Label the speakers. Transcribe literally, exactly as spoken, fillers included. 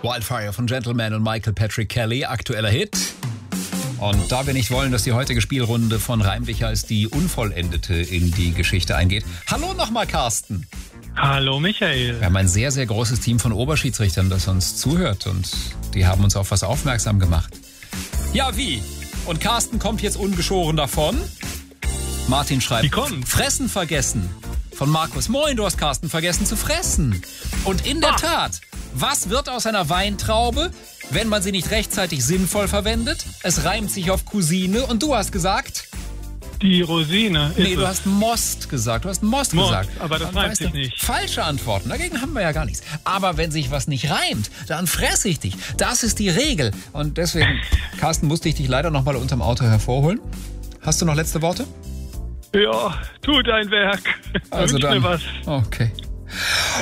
Speaker 1: Wildfire von Gentleman und Michael Patrick Kelly, aktueller Hit. Und da wir nicht wollen, dass die heutige Spielrunde von Reimwicher als die Unvollendete in die Geschichte eingeht. Hallo nochmal, Carsten.
Speaker 2: Hallo, Michael.
Speaker 1: Wir haben ein sehr, sehr großes Team von Oberschiedsrichtern, das uns zuhört. Und die haben uns auf was aufmerksam gemacht. Ja, wie? Und Carsten kommt jetzt ungeschoren davon. Martin schreibt,
Speaker 2: Wie kommt?
Speaker 1: Fressen vergessen. Von Markus, moin, du hast Carsten vergessen zu fressen. Und in der
Speaker 2: Ah.
Speaker 1: Tat, was wird aus einer Weintraube, wenn man sie nicht rechtzeitig sinnvoll verwendet? Es reimt sich auf Cousine und du hast gesagt...
Speaker 2: Die Rosine. Ist
Speaker 1: Nee, du
Speaker 2: es.
Speaker 1: hast Most gesagt. Du hast Most,
Speaker 2: Most,
Speaker 1: gesagt.
Speaker 2: aber das
Speaker 1: Dann
Speaker 2: reimt
Speaker 1: weißt
Speaker 2: sich
Speaker 1: du,
Speaker 2: nicht.
Speaker 1: Falsche Antworten. Dagegen haben wir ja gar nichts. Aber wenn sich was nicht reimt, dann fress ich dich. Das ist die Regel. Und deswegen, Carsten, musste ich dich leider noch mal unterm Auto hervorholen. Hast du noch letzte Worte?
Speaker 2: Ja, tu dein Werk.
Speaker 1: Also
Speaker 2: Wünsch
Speaker 1: dann.
Speaker 2: mir was.
Speaker 1: Okay.